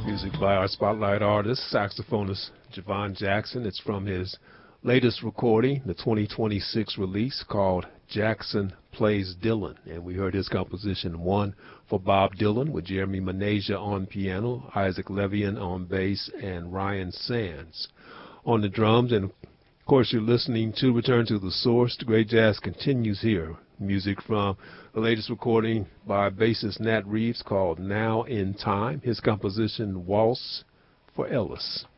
Music by our spotlight artist, saxophonist Javon Jackson. It's from his latest recording, the 2026 release called Jackson Plays Dylan. And we heard his composition One for Bob Dylan with Jeremy Manasia on piano, Isaac Levian on bass, and Ryan Sands on the drums. And of course, you're listening to Return to the Source. The great jazz continues here. Music from the latest recording by bassist Nat Reeves called Now in Time. His composition Waltz for Ellis.